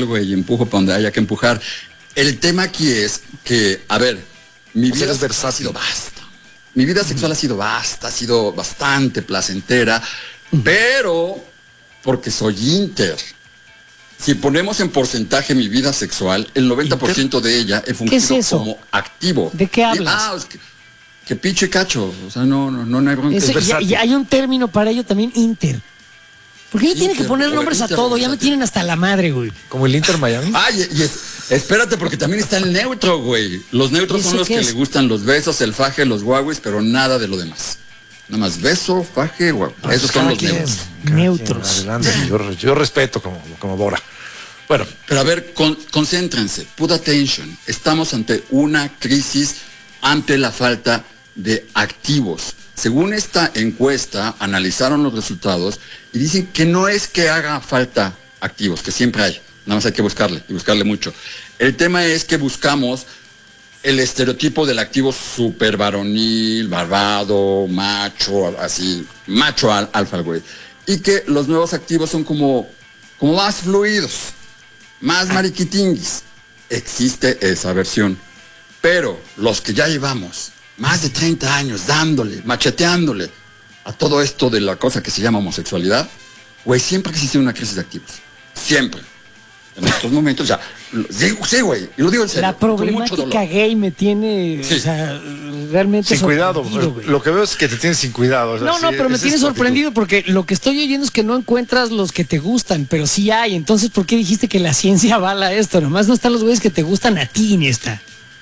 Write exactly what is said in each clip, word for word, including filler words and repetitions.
güey, y empujo para donde haya que empujar. El tema aquí es que, a ver, mi vida sexual ha sido basta. Mi vida sexual ha sido basta, ha sido bastante placentera, pero porque soy inter. Si ponemos en porcentaje mi vida sexual, el noventa por ciento de ella he fungido ¿Qué es eso? como activo. ¿De qué hablas? Ah, es que, que picho y cacho. O sea, no, no, no, no hay bronca. Eso, Es y, y hay un término para ello también, inter. ¿Por qué le tienen que poner nombres a todo? Ya me tienen hasta la madre, güey. Como el Inter Miami. Ay, y es, espérate, porque también está el neutro, güey. Los neutros son los que es? le gustan los besos, el faje, los guaguis, pero nada de lo demás. Nada más beso, faje, guau. Esos son los neutros. Neutros. Adelante, yo, yo respeto como, como Bora. Bueno. Pero a ver, con, concéntrense, put attention. Estamos ante una crisis, ante la falta de activos. Según esta encuesta, analizaron los resultados y dicen que no es que haga falta activos, que siempre hay. Nada más hay que buscarle, y buscarle mucho. El tema es que buscamos el estereotipo del activo super varonil, barbado, macho, así, macho al, alfa, güey. Y que los nuevos activos son como, como más fluidos, más mariquitinguis. Existe esa versión. Pero los que ya llevamos más de treinta años dándole, macheteándole a todo esto de la cosa que se llama homosexualidad, güey, siempre existe una crisis de activos. Siempre. En estos momentos ya. Sí, güey. Y lo digo en serio. La problemática gay me tiene, sí. o sea, realmente sin cuidado. Güey. Lo que veo es que te tienes sin cuidado. O sea, no, no, sí, pero me tiene sorprendido porque lo que estoy oyendo es que no encuentras los que te gustan, pero sí hay. Entonces, ¿por qué dijiste que la ciencia avala esto? Nomás no están los güeyes que te gustan a ti, Iniesta.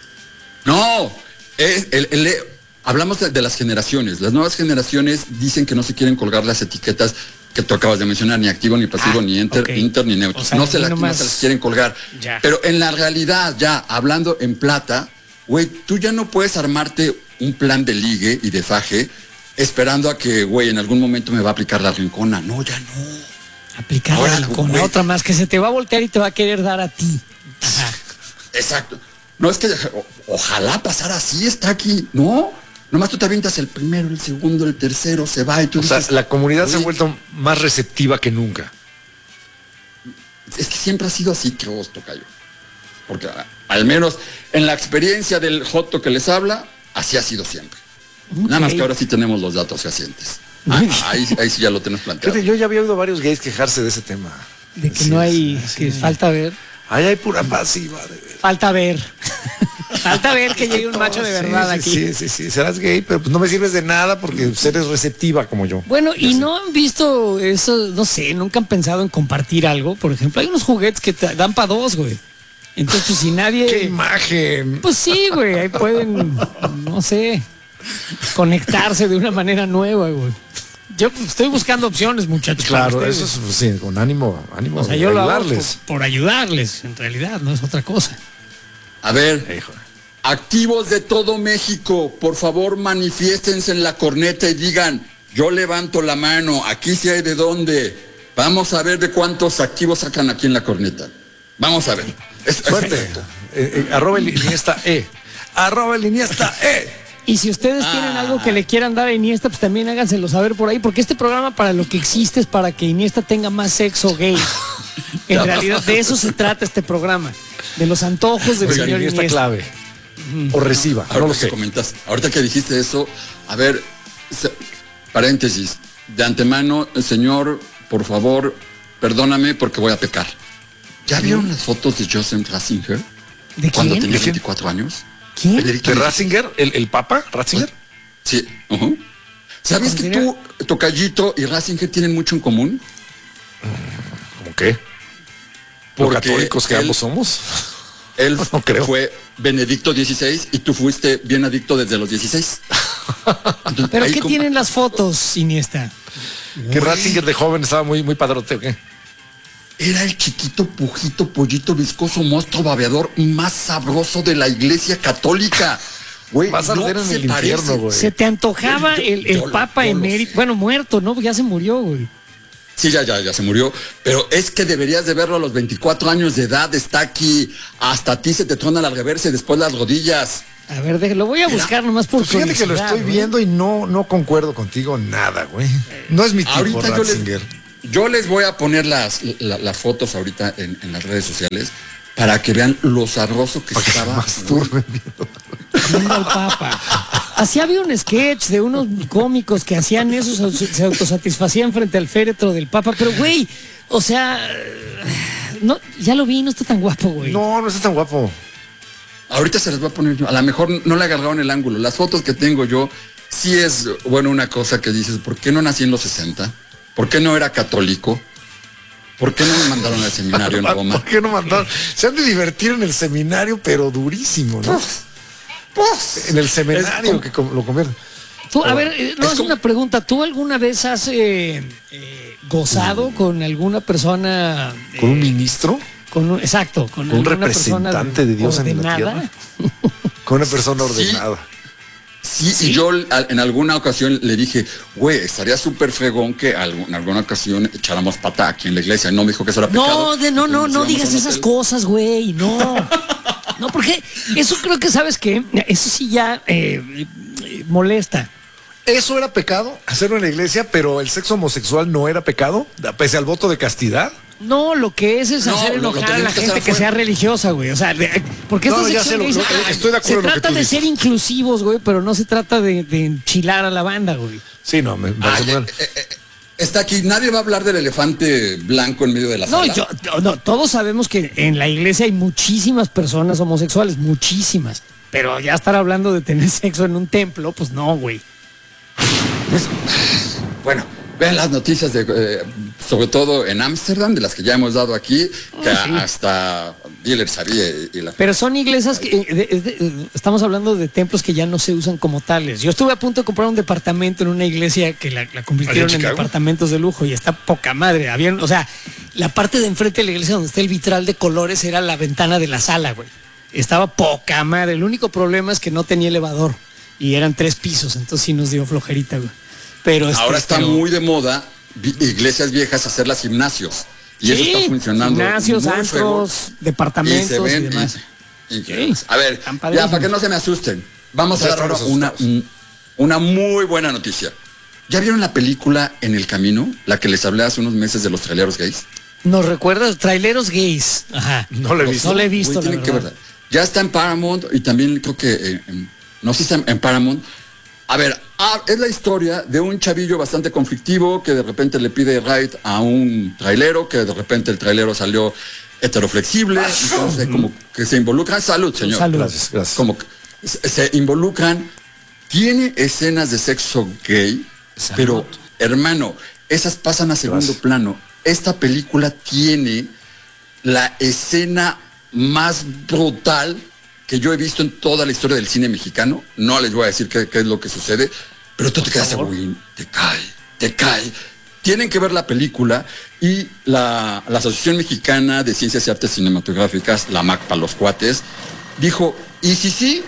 No. Es el, el, el, hablamos de, de las generaciones. Las nuevas generaciones dicen que no se quieren colgar las etiquetas que tú acabas de mencionar, ni activo, ni pasivo, ah, ni inter, okay. inter, ni neutro. O sea, no, se la, nomás... no se las quieren colgar. Ya. Pero en la realidad, ya hablando en plata, güey, tú ya no puedes armarte un plan de ligue y de faje esperando a que, güey, en algún momento me va a aplicar la rincona. No, ya no. Aplicar la rincona, otra más, que se te va a voltear y te va a querer dar a ti. Ajá. Exacto. No, es que o, ojalá pasara así, está aquí. No, nomás tú te avientas el primero, el segundo, el tercero, se va y tú o dices... sea, la comunidad se ha vuelto más receptiva que nunca. Es que siempre ha sido así, que vos, tocayo. Porque a, al menos en la experiencia del joto que les habla, así ha sido siempre. Okay. Nada más que ahora sí tenemos los datos fehacientes. Ah, ahí, ahí sí ya lo tenemos planteado. Yo ya había oído varios gays quejarse de ese tema. De que sí, no hay, sí, que sí. falta ver. Ahí hay pura pasiva. De ver. Falta ver. Falta ver que llegue un macho de verdad sí, aquí. Sí, sí, sí, serás gay, pero pues no me sirves de nada porque eres receptiva como yo. Bueno, yo y sé. no han visto eso, no sé, nunca han pensado en compartir algo. Por ejemplo, hay unos juguetes que te dan para dos, güey. Entonces, pues, si nadie... ¡Qué imagen! Pues sí, güey, ahí pueden, no sé, conectarse de una manera nueva, güey. Yo pues, estoy buscando opciones, muchachos. Claro, eso es sí, con ánimo, ánimo o sea, de yo ayudarles. Lo hago por, por ayudarles, en realidad, no es otra cosa. A ver, hijo. Activos de todo México, por favor manifiéstense en la corneta y digan, yo levanto la mano, aquí sí hay de dónde. Vamos a ver de cuántos activos sacan aquí en la corneta. Vamos a ver. Es, Suerte. Eh, eh, arroba el Iniesta E. Arroba el Iniesta E. Y si ustedes ah. tienen algo que le quieran dar a Iniesta, pues también háganselo saber por ahí, porque este programa para lo que existe es para que Iniesta tenga más sexo gay. En realidad de eso se trata este programa, de los antojos del señor Iniesta. Clave. Mm. O reciba, ahorita no lo que sé. Comentas, ahorita que dijiste eso, a ver, se, paréntesis, de antemano, señor, por favor, perdóname porque voy a pecar. ¿Ya vieron las fotos de Joseph Ratzinger? ¿De cuando quién? tenía veinticuatro años. ¿Quién? ¿De Ratzinger? ¿El, el Papa? ¿Ratzinger? Sí. Uh-huh. ¿Sabes que tú, Tocayito y Ratzinger tienen mucho en común? ¿Cómo qué? ¿Por católicos que él, ambos somos? Él no creo. Fue Benedicto dieciséis y tú fuiste bien adicto desde los dieciséis. Entonces, ¿pero qué como... tienen las fotos, Iniesta? Que Ratzinger de joven estaba muy, muy padrote, ¿o qué? Era el chiquito, pujito, pollito, viscoso, monstruo, babeador más sabroso de la iglesia católica. Güey, vas a arder no en el parece. Infierno, güey. Se te antojaba yo, el, el yo, Papa emérito. Bueno, muerto, ¿no? Ya se murió, güey. Sí, ya, ya, ya se murió. Pero es que deberías de verlo a los veinticuatro años de edad. Está aquí. Hasta a ti se te trona la reversa y después las rodillas. A ver, déjalo, voy a buscar Era, nomás por pues fíjate que lo estoy ¿no? viendo y no, no concuerdo contigo nada, güey. No es mi tipo, Ratzinger. Yo les voy a poner las, la, las fotos ahorita en, en las redes sociales para que vean lo sabroso que estaba. Viendo al Papa. Así había un sketch de unos cómicos que hacían eso, se autosatisfacían frente al féretro del Papa, pero güey, o sea, no, ya lo vi, no está tan guapo, güey. No, no está tan guapo. Ahorita se las voy a poner yo. A lo mejor no le agarraron el ángulo. Las fotos que tengo yo, sí es, bueno, una cosa que dices, ¿por qué no nací en los sesenta? ¿Por qué no era católico? ¿Por qué no me mandaron al seminario en Roma? ¿Por qué no mandaron? Se han de divertir en el seminario, pero durísimo, ¿no? Pues, pues, en el seminario como, que com lo convierten. Tú, a ver, no es, es una pregunta. ¿Tú alguna vez has eh, eh, gozado mm. con alguna persona? Eh, ¿Con un ministro? Con un, exacto, con, con un representante de, de Dios ordenada? En la tierra. Con una persona ordenada. Sí, sí, y yo en alguna ocasión le dije, güey, estaría súper fregón que en alguna ocasión echáramos pata aquí en la iglesia. No me dijo que eso era pecado. No, de, no, no, no digas esas cosas, güey, no. No, porque eso creo que, ¿sabes qué? Eso sí ya eh, eh, molesta. ¿Eso era pecado? Hacerlo en la iglesia, pero el sexo homosexual no era pecado, pese al voto de castidad. No, lo que es es no, hacer enojar a la gente que, que sea religiosa, güey. O sea, de, porque no, ya sé, lo, dice, lo, estoy de acuerdo. Se trata con lo que de ser inclusivos, güey, pero no se trata de, de enchilar a la banda, güey. Sí, no, me parece mal. Eh, eh, está aquí, nadie va a hablar del elefante blanco en medio de la no, sala. Yo, no, todos sabemos que en la iglesia hay muchísimas personas homosexuales, muchísimas. Pero ya estar hablando de tener sexo en un templo, pues no, güey. Pues, bueno. Vean las noticias, de, eh, sobre todo en Ámsterdam, de las que ya hemos dado aquí, que oh, sí. hasta Diller sabía. Y la... Pero son iglesias, que, de, de, de, estamos hablando de templos que ya no se usan como tales. Yo estuve a punto de comprar un departamento en una iglesia que la, la convirtieron en departamentos de lujo y está poca madre. Habían, o sea, la parte de enfrente de la iglesia donde está el vitral de colores era la ventana de la sala, güey. Estaba poca madre. El único problema es que no tenía elevador y eran tres pisos, entonces sí nos dio flojerita, güey. Pero este, ahora está pero... muy de moda iglesias viejas hacerlas gimnasios y sí, eso está funcionando. Gimnasios, antros, departamentos y, y demás. Y, y sí. A ver, ya para que no se me asusten, vamos ya a dar una, una muy buena noticia. ¿Ya vieron la película En el Camino? La que les hablé hace unos meses de los traileros gays. ¿Nos recuerdas? Traileros gays. Ajá. No le he visto. No le he visto. Uy, la que verdad. Ya está en Paramount y también creo que eh, en, no sé si está en Paramount. A ver, ah, es la historia de un chavillo bastante conflictivo que de repente le pide ride a un trailero, que de repente el trailero salió heteroflexible, entonces como que se involucran. Salud, señor. Salud. Gracias, gracias. Como que se involucran. Tiene escenas de sexo gay, Salud. Pero, hermano, esas pasan a segundo gracias. Plano. Esta película tiene la escena más brutal que yo he visto en toda la historia del cine mexicano. No les voy a decir qué, qué es lo que sucede, pero tú te quedas, güey, te cae, te cae. Tienen que ver la película y la, la Asociación Mexicana de Ciencias y Artes Cinematográficas, la M A C para los cuates, dijo, y sí, sí,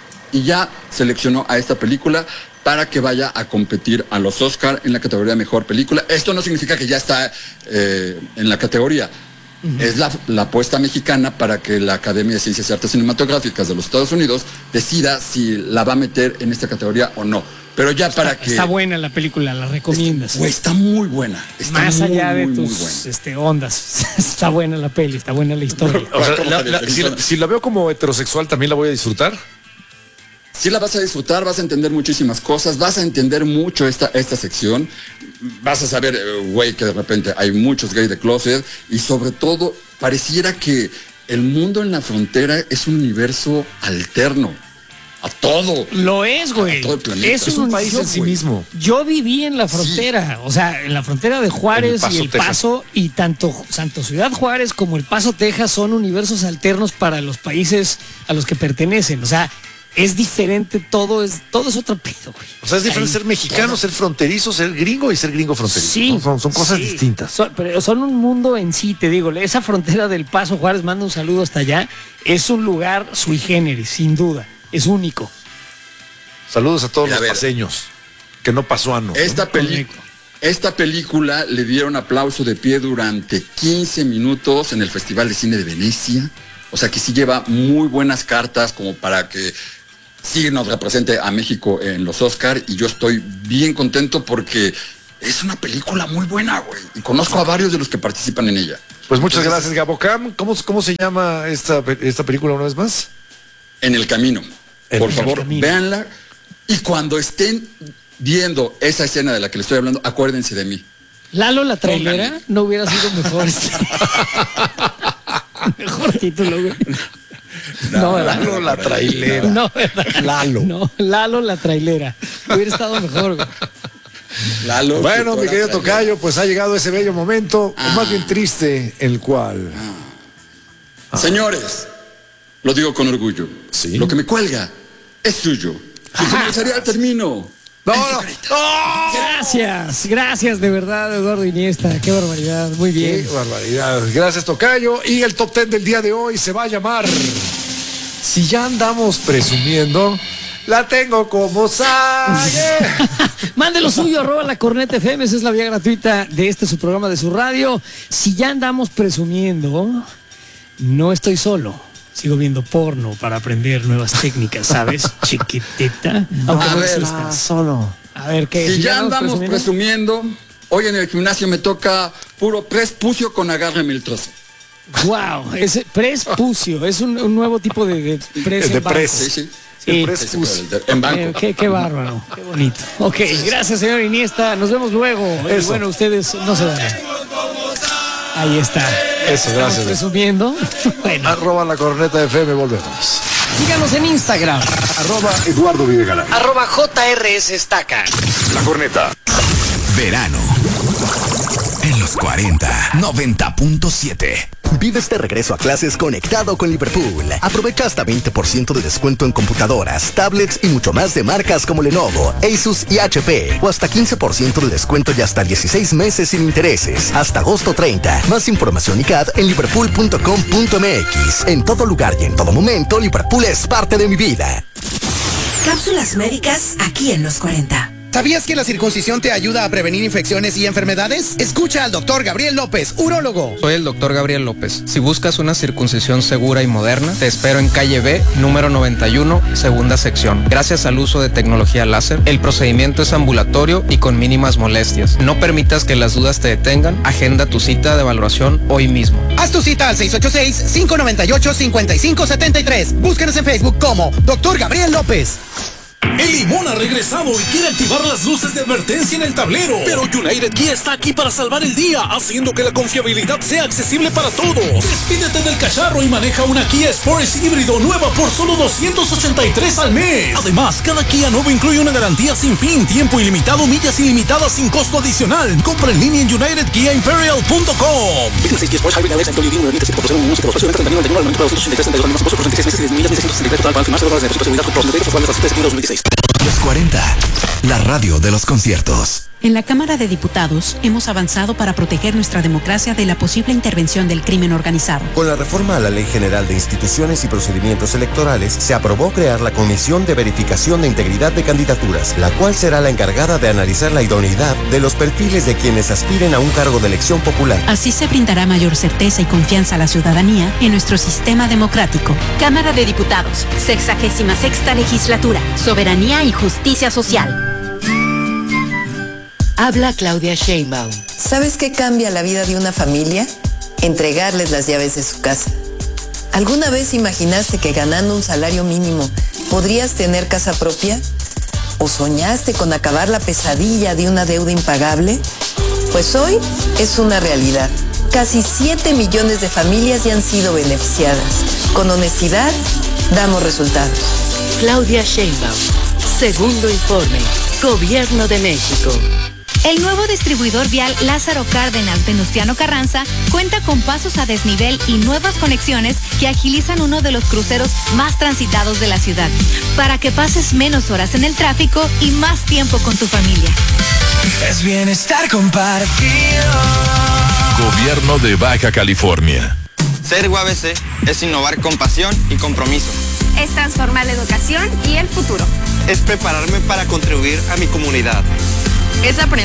y ya seleccionó a esta película para que vaya a competir a los Oscar en la categoría Mejor Película. Esto no significa que ya está eh, en la categoría. Uh-huh. Es la, la apuesta mexicana para que la Academia de Ciencias y Artes Cinematográficas de los Estados Unidos decida si la va a meter en esta categoría o no. Pero ya está, para que... Está buena la película, la recomiendas. Está, güey, está muy buena. Está Más muy, allá de muy, tus muy buena. este, ondas. Está buena la peli, está buena la historia. O sea, la, la, si, la, si la veo como heterosexual, ¿también la voy a disfrutar? Sí la vas a disfrutar, vas a entender muchísimas cosas, vas a entender mucho esta, esta sección, vas a saber, güey, que de repente hay muchos gays de closet y sobre todo pareciera que el mundo en la frontera es un universo alterno a todo. Lo es, güey. Es, es un, un país en sí mismo. Yo viví en la frontera, sí. O sea, en la frontera de Juárez el y El Texas. Paso, y tanto Santo Ciudad Juárez como El Paso, Texas, son universos alternos para los países a los que pertenecen. O sea, es diferente, todo es todo es otro pedo, güey. O sea, es diferente Ahí, ser mexicano, todo. Ser fronterizo, ser gringo y ser gringo fronterizo. Sí, ¿no? son, son cosas sí. distintas. Son, pero son un mundo en sí, te digo. Esa frontera del Paso Juárez, manda un saludo hasta allá. Es un lugar sui generis, sin duda. Es único. Saludos a todos Mira, los a paseños, que no pasuanos. Esta, ¿no? peli esta película le dieron aplauso de pie durante quince minutos en el Festival de Cine de Venecia. O sea que sí lleva muy buenas cartas como para que sí nos represente a México en los Oscar, y yo estoy bien contento porque es una película muy buena, güey. Y conozco a varios de los que participan en ella. Pues muchas Entonces, gracias, Gabocam. ¿Cómo, ¿Cómo se llama esta, esta película una vez más? En el camino. En Por el favor, camino. véanla. Y cuando estén viendo esa escena de la que les estoy hablando, acuérdense de mí. Lalo la trailera Pónganle. no hubiera sido mejor. Mejor título, güey. No, ¿verdad? Lalo la trailera. No, ¿verdad? Lalo. No, Lalo la trailera. Hubiera estado mejor, güey. Lalo, Bueno, mi querido trailera. Tocayo, pues ha llegado ese bello momento, Ah. o más bien triste, el cual... Señores, lo digo con orgullo. Sí. Lo que me cuelga es suyo. Y comenzaría al termino. No, En no, secreto. no. Gracias, gracias de verdad, Eduardo Iniesta. Qué barbaridad, muy bien. Qué barbaridad. Gracias, Tocayo. Y el top ten del día de hoy se va a llamar... Si ya andamos presumiendo, la tengo como sague. Mande lo suyo, arroba la corneta F M, esa es la vía gratuita de este su programa de su radio. Si ya andamos presumiendo, no estoy solo. Sigo viendo porno para aprender nuevas técnicas, ¿sabes? Chiquitita. Aunque a no ver, existas. Solo. A ver, ¿qué? Si ya andamos presumiendo, hoy en el gimnasio me toca puro prespucio con agárreme el trozo. Wow, es prespucio, es un, un nuevo tipo de, de pres El de en banco. pres. Sí, sí. Sí. Prespucio. En Eh, banco. qué, qué bárbaro, qué bonito. Ok, gracias, señor Iniesta. Nos vemos luego. Y Eso. bueno, ustedes no se vayan. Ahí está. Eso, Estamos gracias. presumiendo. Bueno, Arroba la corneta F M, volvemos. síganos en Instagram. Arroba Eduardo Videgaray. Arroba J R S Estaca. La corneta. Verano. En los cuarenta, noventa punto siete. Vives de regreso a clases conectado con Liverpool. Aprovecha hasta veinte por ciento de descuento en computadoras, tablets y mucho más de marcas como Lenovo, Asus y H P. O hasta quince por ciento de descuento y hasta dieciséis meses sin intereses. Hasta agosto treinta. Más información y C A D en liverpool punto com punto m x. En todo lugar y en todo momento, Liverpool es parte de mi vida. Cápsulas médicas aquí en los cuarenta. ¿Sabías que la circuncisión te ayuda a prevenir infecciones y enfermedades? Escucha al doctor Gabriel López, urólogo. Soy el doctor Gabriel López. Si buscas una circuncisión segura y moderna, te espero en calle B, número noventa y uno, segunda sección. Gracias al uso de tecnología láser, el procedimiento es ambulatorio y con mínimas molestias. No permitas que las dudas te detengan. Agenda tu cita de valoración hoy mismo. Haz tu cita al seis ocho seis, cinco nueve ocho, cinco cinco siete tres. Búscanos en Facebook como doctor Gabriel López. El Limón ha regresado y quiere activar las luces de advertencia en el tablero. Pero United Kia está aquí para salvar el día, haciendo que la confiabilidad sea accesible para todos. Despídete del cacharro y maneja una Kia Sportage híbrido nueva por solo doscientos ochenta y tres al mes. Además, cada Kia nuevo incluye una garantía sin fin, tiempo ilimitado, millas ilimitadas sin costo adicional. Compra en línea en united kia imperial punto com. Los cuarenta, la radio de los conciertos. En la Cámara de Diputados hemos avanzado para proteger nuestra democracia de la posible intervención del crimen organizado. Con la reforma a la Ley General de Instituciones y Procedimientos Electorales, se aprobó crear la Comisión de Verificación de Integridad de Candidaturas, la cual será la encargada de analizar la idoneidad de los perfiles de quienes aspiren a un cargo de elección popular. Así se brindará mayor certeza y confianza a la ciudadanía en nuestro sistema democrático. Cámara de Diputados, sexagésima sexta legislatura, soberanía y justicia social. Habla Claudia Sheinbaum. ¿Sabes qué cambia la vida de una familia? Entregarles las llaves de su casa. ¿Alguna vez imaginaste que ganando un salario mínimo podrías tener casa propia? ¿O soñaste con acabar la pesadilla de una deuda impagable? Pues hoy es una realidad. Casi siete millones de familias ya han sido beneficiadas. Con honestidad, damos resultados. Claudia Sheinbaum. Segundo informe. Gobierno de México. El nuevo distribuidor vial Lázaro Cárdenas Venustiano Carranza cuenta con pasos a desnivel y nuevas conexiones que agilizan uno de los cruceros más transitados de la ciudad, para que pases menos horas en el tráfico y más tiempo con tu familia. Es bienestar compartido. Gobierno de Baja California. Ser U A B C es innovar con pasión y compromiso. Es transformar la educación y el futuro. Es prepararme para contribuir a mi comunidad. Es aprender